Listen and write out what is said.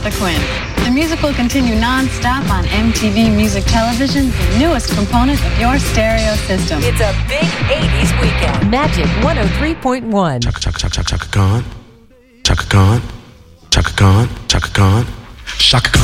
the Quinn. The music will continue non-stop on MTV Music Television, the newest component of your stereo system. It's a big 80s weekend. Magic 103.1. Chaka chaka chaka chaka Khan. Chaka Khan. Chaka Khan. Chaka Khan. Chaka Khan.